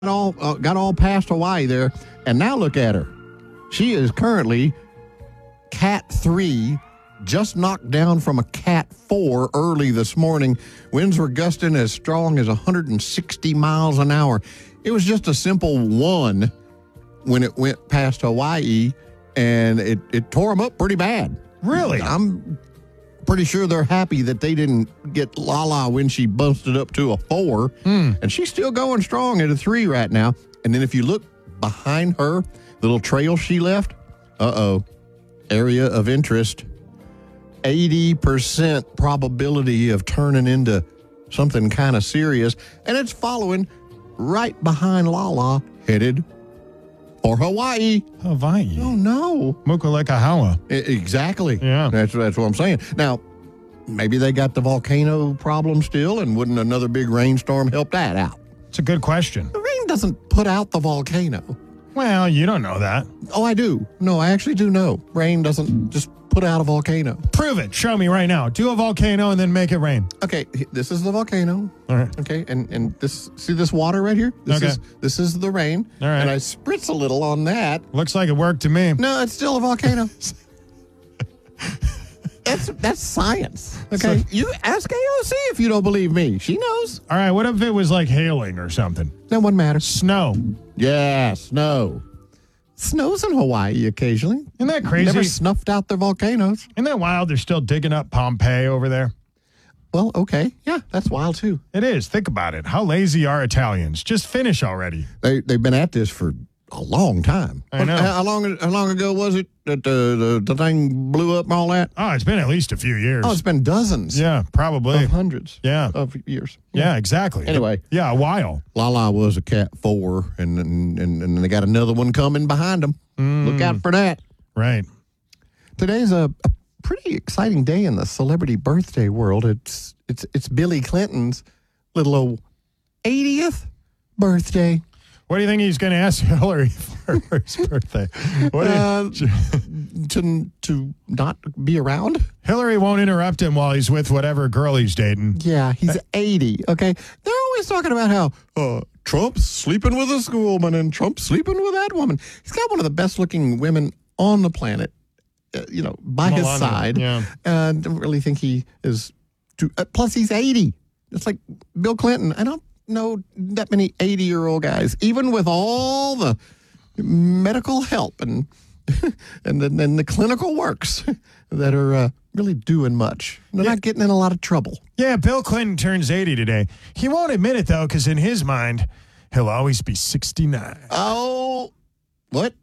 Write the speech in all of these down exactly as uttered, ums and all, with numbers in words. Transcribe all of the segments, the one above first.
all uh, got all past Hawaii there, and now look at her. She is currently Cat three, just knocked down from a Cat four early this morning. Winds were gusting as strong as one hundred sixty miles an hour. It was just a simple one when it went past Hawaii, and it, it tore them up pretty bad. Really? I'm pretty sure they're happy that they didn't get Lala when she busted up to a four. Hmm. And she's still going strong at a three right now. And then if you look behind her, the little trail she left, uh-oh, area of interest, eighty percent probability of turning into something kind of serious. And it's following right behind Lala, headed for Hawaii. Hawaii. Oh, no. Mukulekahawa. I- Exactly. Yeah. That's that's what I'm saying. Now, maybe they got the volcano problem still, and wouldn't another big rainstorm help that out? It's a good question. The rain doesn't put out the volcano. Well, you don't know that. Oh, I do. No, I actually do know. Rain doesn't just put out a volcano. Prove it. Show me right now. Do a volcano and then make it rain. Okay, this is the volcano. All right. Okay, and and this, see this water right here? This Okay. is this is the rain. All right. And I spritz a little on that. Looks like it worked to me. No, it's still a volcano. That's that's science. Okay, So- you ask A O C if you don't believe me. She knows. All right. What if it was like hailing or something? That one matters. Snow. Yeah, snow. Snows in Hawaii occasionally. Isn't that crazy? Never snuffed out their volcanoes. Isn't that wild? They're still digging up Pompeii over there. Well, okay. Yeah, that's wild too. It is. Think about it. How lazy are Italians? Just finish already. They they've been at this for a long time. I know. How long how long ago was it that the, the the thing blew up and all that? Oh, it's been at least a few years. Oh, it's been dozens. Yeah, probably. Of hundreds. Yeah. Of years. Yeah, exactly. Anyway. Yeah, a while. Lala was a Cat four, and and, and, and they got another one coming behind them. Look out for that. Right. Today's a, a pretty exciting day in the celebrity birthday world. It's it's it's Billy Clinton's little old eightieth birthday. What do you think he's going to ask Hillary for his birthday? What do you, Uh, to to not be around. Hillary won't interrupt him while he's with whatever girl he's dating. Yeah, he's eighty. Okay, they're always talking about how uh, Trump's sleeping with this woman and Trump's sleeping with that woman. He's got one of the best looking women on the planet. Uh, you know, by his Melania, side. yeah. Uh, don't really think he is. Too, uh, plus, he's eighty. It's like Bill Clinton. I don't know that many eighty-year-old guys, even with all the medical help and and, the, and the clinical works that are uh, really doing much. They're Yeah. not getting in a lot of trouble. Yeah, Bill Clinton turns eighty today. He won't admit it, though, because in his mind, he'll always be sixty-nine. Oh, what?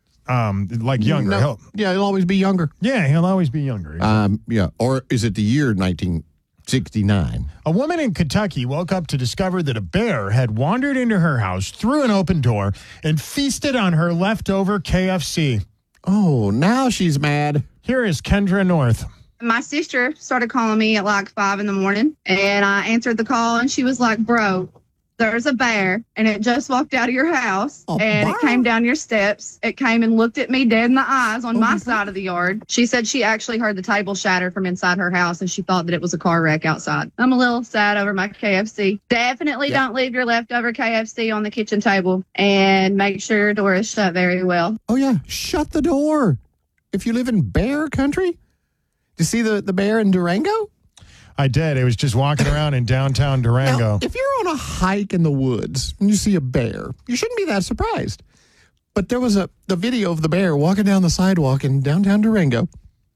Um, like younger. No, He'll, yeah, he'll always be younger. yeah, he'll always be younger. Um, yeah, or is it the year nineteen sixty-nine? A woman in Kentucky woke up to discover that a bear had wandered into her house through an open door and feasted on her leftover K F C. Oh, now she's mad. Here is Kendra North. My sister started calling me at like five in the morning, and I answered the call, and she was like, bro, there's a bear, and it just walked out of your house, A and bear? it came down your steps. It came and looked at me dead in the eyes on Oh, my my side of the yard. She said she actually heard the table shatter from inside her house, and she thought that it was a car wreck outside. I'm a little sad over my K F C. Definitely Yeah. don't leave your leftover K F C on the kitchen table, and make sure your door is shut very well. Oh, yeah, shut the door. If you live in bear country, do you see the, the bear in Durango? I did. It was just walking around in downtown Durango. Now, if you're on a hike in the woods and you see a bear, you shouldn't be that surprised. But there was a the video of the bear walking down the sidewalk in downtown Durango.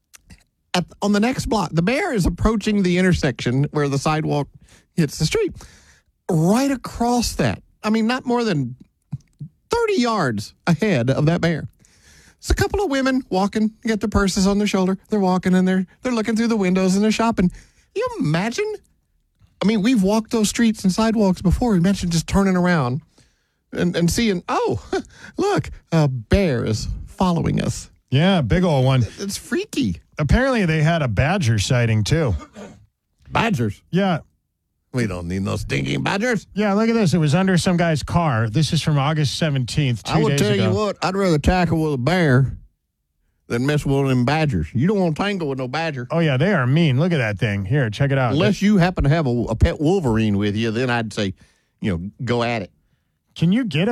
At, on the next block, the bear is approaching the intersection where the sidewalk hits the street. Right across that, I mean, not more than thirty yards ahead of that bear. It's a couple of women walking, get their purses on their shoulder. They're walking and they're they're looking through the windows and they're shopping. You imagine? I mean, we've walked those streets and sidewalks before. Imagine just turning around and, and seeing, oh, look, a bear is following us. Yeah, big old one. It's freaky. Apparently, they had a badger sighting, too. Badgers. Yeah. We don't need those stinking badgers. Yeah, look at this. It was under some guy's car. This is from August seventeenth, two I will days tell ago. you what, I'd rather tackle with a bear than mess with one of them badgers. You don't want to tangle with no badger. Oh, yeah, they are mean. Look at that thing. Here, check it out. Unless you happen to have a, a pet Wolverine with you, then I'd say, you know, go at it. Can you get a